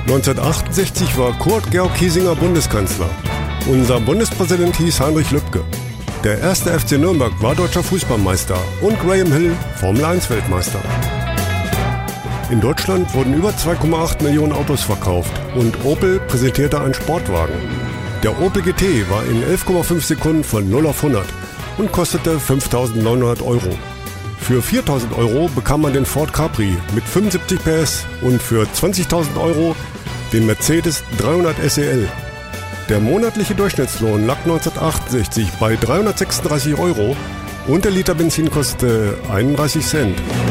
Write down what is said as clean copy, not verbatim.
1968 war Kurt Georg Kiesinger Bundeskanzler. Unser Bundespräsident hieß Heinrich Lübke. Der erste FC Nürnberg war deutscher Fußballmeister und Graham Hill Formel-1-Weltmeister. In Deutschland wurden über 2,8 Millionen Autos verkauft und Opel präsentierte einen Sportwagen. Der Opel GT war in 11,5 Sekunden von 0 auf 100 und kostete 5.900 Euro. Für 4.000 Euro bekam man den Ford Capri mit 75 PS und für 20.000 Euro den Mercedes 300 SEL. Der monatliche Durchschnittslohn lag 1968 bei 336 Euro und der Liter Benzin kostete 31 Cent.